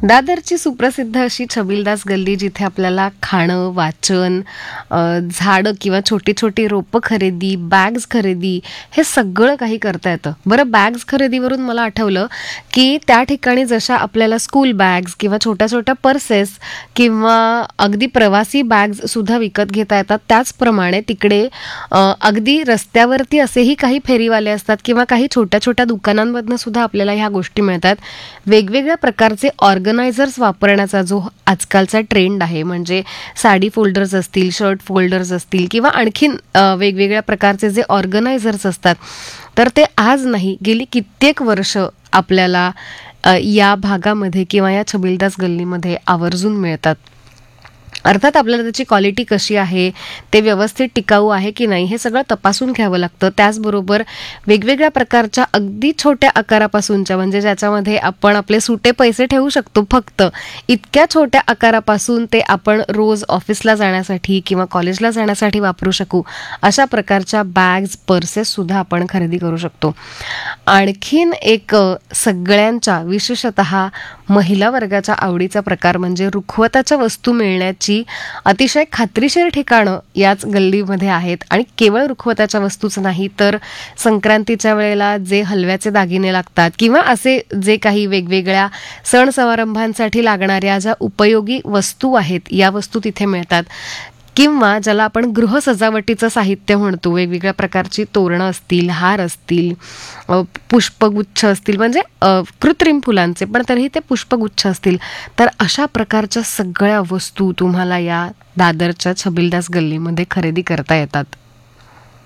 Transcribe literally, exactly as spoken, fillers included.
दादरची सुप्रसिद्ध अशी छबिलदास गल्ली, जिथे आपल्याला खाणं, वाचन, अ, झाडं किंवा छोटी छोटी रोपं खरेदी, बॅग्स खरेदी, हे सगळं काही करता येतं. बरं, बॅग्स खरेदीवरून मला आठवलं की त्या ठिकाणी जशा आपल्याला स्कूल बॅग्स किंवा छोट्या छोट्या पर्सेस किंवा अगदी प्रवासी बॅग्स सुद्धा विकत घेता येतात, त्याचप्रमाणे तिकडे अ, अगदी रस्त्यावरती असेही काही फेरीवाले असतात किंवा काही छोट्या छोट्या दुकानांमधनं सुद्धा आपल्याला ह्या गोष्टी मिळतात. वेगवेगळ्या प्रकारचे ऑर्गनायझर्स वापरण्याचा जो आजकालचा ट्रेंड आहे, म्हणजे साडी फोल्डर्स असतील, शर्ट फोल्डर्स असतील किंवा आणखीन अ, वेगवेगळ्या प्रकारचे जे ऑर्गनायझर्स असतात, तर ते आज नाही, गेली कित्येक वर्ष आपल्याला अ, या भागामध्ये किंवा या छबिलदास गल्लीमध्ये आवर्जून मिळतात. अर्थात आपल्याला त्याची क्वालिटी कशी आहे, ते व्यवस्थित टिकाऊ आहे की नाही, हे सगळं तपासून घ्यावं लागतं. त्याचबरोबर वेगवेगळ्या प्रकारच्या अगदी छोट्या आकारापासूनच्या, म्हणजे ज्याच्यामध्ये आपण आपले सुटे पैसे ठेवू शकतो, फक्त इतक्या छोट्या आकारापासून ते आपण रोज ऑफिसला जाण्यासाठी किंवा कॉलेजला जाण्यासाठी वापरू शकू, अशा प्रकारच्या बॅग्स, पर्सेससुद्धा आपण खरेदी करू शकतो. आणखीन एक अ, सगळ्यांच्या, विशेषतः महिला वर्गाच्या आवडीचा प्रकार म्हणजे रुखवताच्या वस्तू मिळण्याची अतिशय खात्रीशीर ठिकाणं याच गल्लीमध्ये आहेत. आणि केवळ रुखवताच्या वस्तूच नाही, तर संक्रांतीच्या वेळेला जे हलव्याचे दागिने लागतात किंवा असे जे काही वेगवेगळ्या सण समारंभांसाठी लागणाऱ्या ज्या उपयोगी वस्तू आहेत, या वस्तू तिथे मिळतात. किंवा ज्याला आपण गृह सजावटीचं साहित्य म्हणतो, वेगवेगळ्या प्रकारची तोरणं असतील, हार असतील, अ, पुष्पगुच्छ असतील, म्हणजे अ, कृत्रिम फुलांचे, पण तरीही ते पुष्पगुच्छ असतील, तर अशा प्रकारच्या सगळ्या वस्तू तुम्हाला या दादरच्या छबिलदास गल्लीमध्ये खरेदी करता येतात.